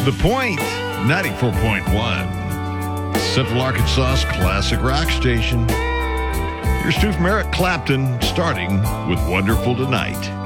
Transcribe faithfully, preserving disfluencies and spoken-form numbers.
The Point, ninety-four point one. Central Arkansas's classic rock station. Here's Stu from Eric Clapton, starting with Wonderful Tonight.